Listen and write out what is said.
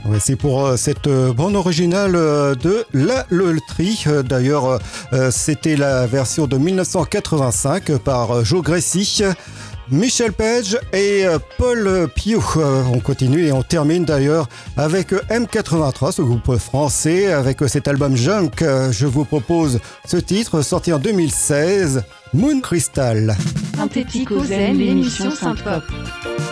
Ouais, c'est pour cette bande originale de La Loterie. D'ailleurs, c'était la version de 1985 par Joe Gracie, Michel Page et Paul Piot. On continue et on termine d'ailleurs avec M83, ce groupe français, avec cet album Junk. Je vous propose ce titre sorti en 2016, Moon Crystal. Synthétique aux Zen, l'émission Synth-Pop.